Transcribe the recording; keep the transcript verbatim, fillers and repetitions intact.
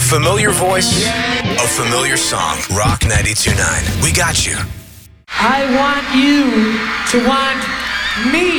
A familiar voice, a familiar song. Rock ninety-two point nine. We got you. I want you to want me.